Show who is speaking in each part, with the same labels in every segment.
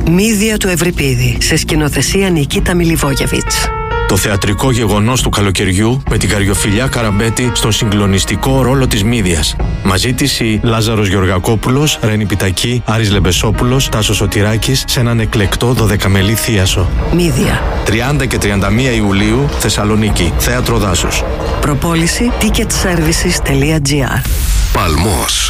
Speaker 1: Μύδια του Ευρυπίδη, σε σκηνοθεσία Νικίτα Μιλιβόγεβιτς.
Speaker 2: Το θεατρικό γεγονός του καλοκαιριού με την Καριοφιλιά Καραμπέτη στον συγκλονιστικό ρόλο της Μύδιας. Μαζί της η Λάζαρος Γεωργακόπουλος, Ρένη Πιτακή, Άρης Λεμπεσόπουλος, Τάσος Σωτηράκης σε έναν εκλεκτό 12μελή θίασο.
Speaker 1: Μύδια.
Speaker 2: 30 και 31 Ιουλίου, Θεσσαλονίκη, Θέατρο Δάσους.
Speaker 1: Προπόληση ticketservices.gr.
Speaker 3: Παλμός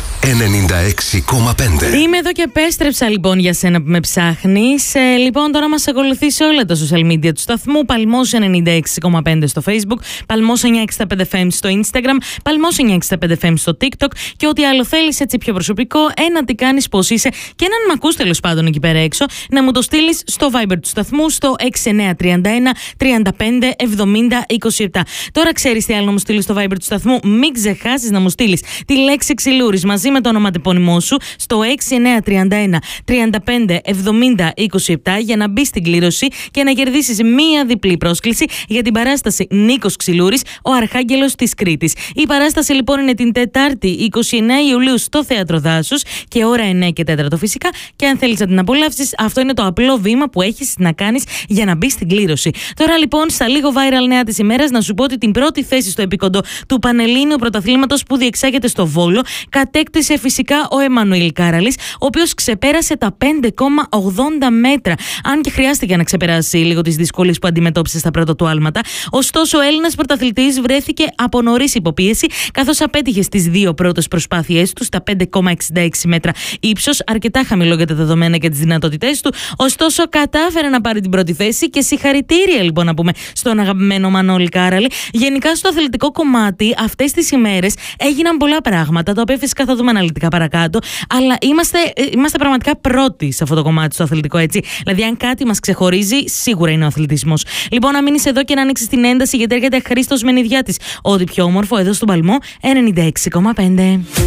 Speaker 3: 96,5.
Speaker 4: Είμαι εδώ και επέστρεψα λοιπόν για σένα που με ψάχνεις. Λοιπόν, τώρα μας ακολουθεί σε όλα τα social media του σταθμού. Παλμός 96,5 στο Facebook, Παλμός 965FM στο Instagram, Παλμός 965FM στο TikTok και ό,τι άλλο θέλεις έτσι πιο προσωπικό, τι κάνεις, πώς είσαι και έναν μ' ακούς τέλος πάντων εκεί πέρα έξω, να μου το στείλεις στο Viber του σταθμού στο 6931 35 70 27. Τώρα ξέρεις τι άλλο να μου στείλεις στο Viber του σταθμού. Μην ξεχάσεις να μου στείλεις τη λέξη Ξυλούρης μαζί με το ονοματεπώνυμό σου στο 6931 35 70 27 για να μπεις στην κλήρωση και να κερδίσεις μία διπλή πρόσκληση για την παράσταση Νίκος Ξυλούρης, ο Αρχάγγελος της Κρήτης. Η παράσταση λοιπόν είναι την Τετάρτη 29 Ιουλίου στο Θέατρο Δάσους και ώρα 9 και 4 φυσικά, και αν θέλεις να την απολαύσεις, αυτό είναι το απλό βήμα που έχεις να κάνεις για να μπεις στην κλήρωση. Τώρα λοιπόν στα λίγο viral νέα της ημέρας να σου πω ότι την πρώτη θέση στο επίκοντο του Πανελλήνιου Πρωταθλήματος που διεξάγεται στο Βόλο κατέκτησε φυσικά ο Εμμανουήλ Κάραλης, ο οποίος ξεπέρασε τα 5,80 μέτρα. Αν και χρειάστηκε να ξεπεράσει λίγο τις δυσκολίες που αντιμετώπισε στα πρώτα του άλματα. Ωστόσο, ο Έλληνας πρωταθλητής βρέθηκε από νωρίς υποπίεση, καθώς απέτυχε στις δύο πρώτες προσπάθειές του στα 5,66 μέτρα ύψος, αρκετά χαμηλό για τα δεδομένα και τις δυνατότητές του. Ωστόσο, κατάφερε να πάρει την πρώτη θέση και συγχαρητήρια λοιπόν να πούμε στον αγαπημένο Μανώλη Κάραλη. Γενικά στο αθλητικό κομμάτι αυτές τις ημέρες έγιναν πολλά πράγματα, τα οποία φυσικά θα δούμε αναλυτικά παρακάτω, αλλά είμαστε πραγματικά πρώτοι σε αυτό το κομμάτι στο αθλητικό, έτσι. Δηλαδή, αν κάτι μας ξεχωρίζει, σίγουρα είναι ο αθλητισμός. Λοιπόν, να μείνεις εδώ και να ανοίξεις την ένταση, γιατί έρχεται Χρήστος Μενιδιάτης. Ό,τι πιο όμορφο εδώ στον Παλμό 96,5.